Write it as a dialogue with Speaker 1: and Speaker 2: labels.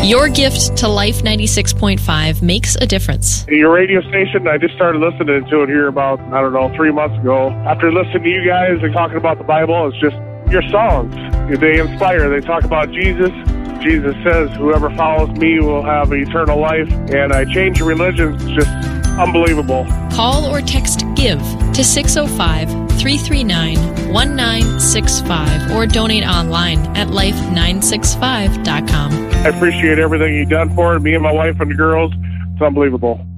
Speaker 1: Your gift to Life 96.5 makes a difference.
Speaker 2: Your radio station, I just started listening to it here about, 3 months ago. After listening to you guys and talking about the Bible, it's just your songs. They inspire. They talk about Jesus. Jesus says, whoever follows me will have eternal life. And I changed religions. It's just unbelievable.
Speaker 1: Call or text GIVE to 605-339-1965 or donate online at life965.com.
Speaker 2: I appreciate everything you've done for it. Me and my wife and the girls. It's unbelievable.